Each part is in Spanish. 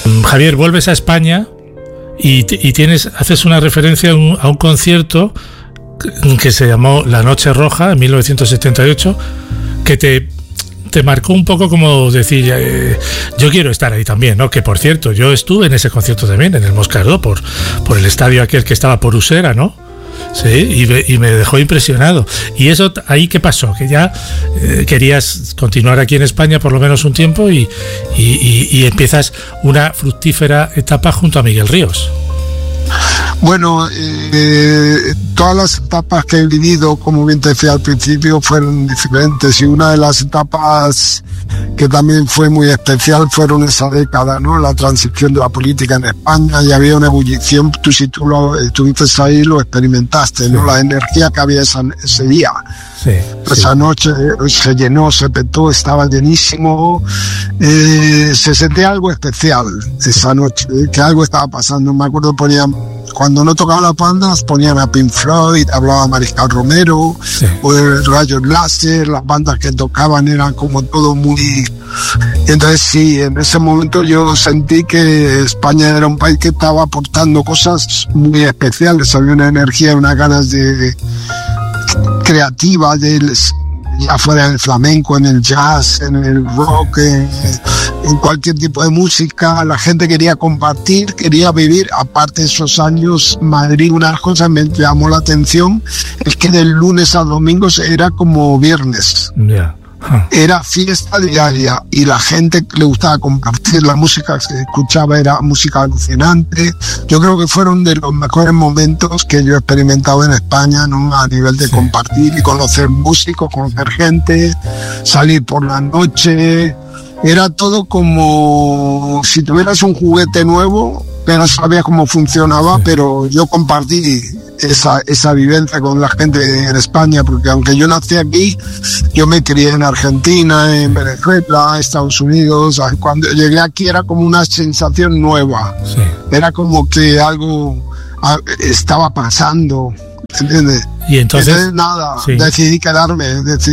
Javier, vuelves a España y haces una referencia a un concierto que se llamó La Noche Roja en 1978, que te marcó un poco como decir, yo quiero estar ahí también, ¿no? Que por cierto, yo estuve en ese concierto también, en el Moscardó, por el estadio aquel que estaba por Usera, ¿no? Sí, y me dejó impresionado. ¿Y eso ahí qué pasó? Que ya querías continuar aquí en España por lo menos un tiempo y empiezas una fructífera etapa junto a Miguel Ríos. Bueno, todas las etapas que he vivido, como bien te decía al principio, fueron diferentes, y una de las etapas que también fue muy especial fueron esa década, ¿no? La transición de la política en España, y había una ebullición. Tú, si tú estuviste ahí, lo experimentaste, ¿no? La energía que había ese día. Sí, esa noche se llenó, se petó, estaba llenísimo. Se sentía algo especial esa noche, que algo estaba pasando. Me acuerdo, cuando no tocaban las bandas, ponían a Pink Floyd, hablaba Mariscal Romero, o el Rayo Láser. Las bandas que tocaban eran como todo muy... Entonces sí, en ese momento yo sentí que España era un país que estaba aportando cosas muy especiales. Había una energía, unas ganas de creativa, ya fuera en el flamenco, en el jazz, en el rock, en cualquier tipo de música. La gente quería compartir, quería vivir. Aparte de esos años, Madrid, una de las cosas me llamó la atención es que de lunes a domingo era como viernes. Era fiesta diaria, y la gente le gustaba compartir. La música que se escuchaba era música alucinante. Yo creo que fueron de los mejores momentos que yo he experimentado en España, ¿no? A nivel de compartir y conocer músicos, conocer gente, salir por la noche. Era todo como si tuvieras un juguete nuevo, pero no sabías cómo funcionaba. Pero yo compartí esa vivencia con la gente en España, porque aunque yo nací aquí, yo me crié en Argentina, en Venezuela, Estados Unidos. Cuando llegué aquí era como una sensación nueva. Era como que algo estaba pasando, ¿entiendes? Y entonces nada, decidí quedarme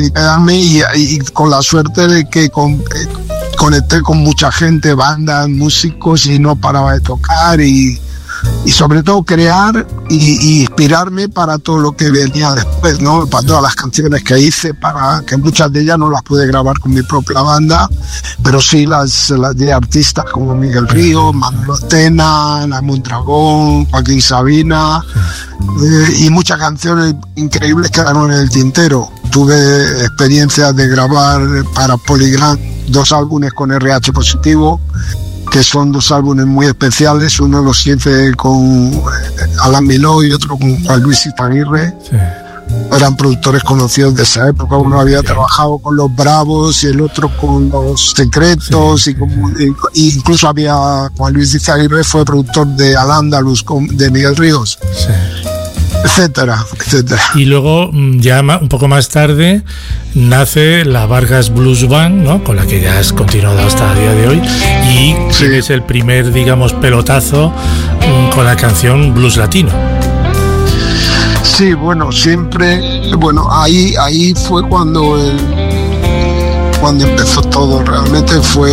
y con la suerte de que conecté con mucha gente, bandas, músicos, y no paraba de tocar y sobre todo crear y inspirarme para todo lo que venía después, ¿no? Para todas las canciones que hice, para que muchas de ellas no las pude grabar con mi propia banda, pero sí las de artistas como Miguel Ríos, Manuel Tena, Ana Mondragón, Joaquín Sabina, y muchas canciones increíbles quedaron en el tintero. Tuve experiencias de grabar para Polygram 2 álbumes con RH Positivo, que son 2 álbumes muy especiales. Uno los hice con Alan Miló y otro con Juan Luis Izaguirre. Eran productores conocidos de esa época. Uno había trabajado con Los Bravos y el otro con Los Secretos, y incluso Juan Luis Izaguirre fue productor de Al-Ándalus de Miguel Ríos, etcétera, etcétera. Y luego, ya un poco más tarde, nace la Vargas Blues Band, ¿no? Con la que ya has continuado hasta el día de hoy, y es el primer, digamos, pelotazo con la canción Blues Latino. Sí, bueno, siempre, ahí fue cuando empezó todo. Realmente fue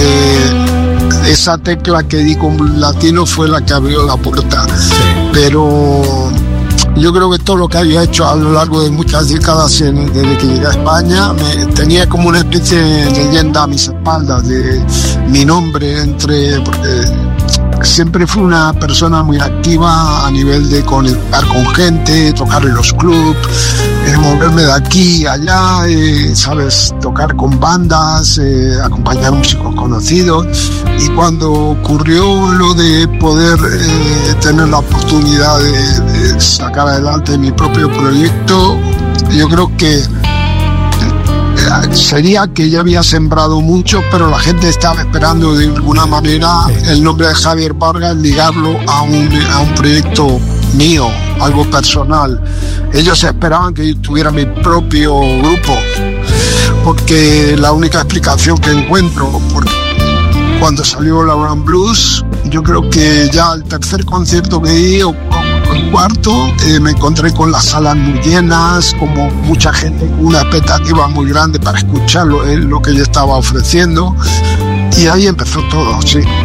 esa tecla que di con Blues Latino, fue la que abrió la puerta. Pero yo creo que todo lo que había hecho a lo largo de muchas décadas desde que llegué a España tenía como una especie de leyenda a mis espaldas, de mi nombre, porque siempre fui una persona muy activa a nivel de conectar con gente, tocar en los clubs, moverme de aquí a allá, ¿sabes? Tocar con bandas, acompañar músicos conocidos. Y cuando ocurrió lo de poder tener la oportunidad de sacar adelante mi propio proyecto, yo creo que sería que ya había sembrado mucho, pero la gente estaba esperando de alguna manera el nombre de Javier Vargas, ligarlo a un proyecto mío, algo personal. Ellos esperaban que yo tuviera mi propio grupo, porque la única explicación que encuentro, porque cuando salió la Grand Blues, yo creo que ya el tercer concierto que di, o el cuarto, me encontré con las salas muy llenas, como mucha gente con una expectativa muy grande para escuchar lo que yo estaba ofreciendo, y ahí empezó todo, sí.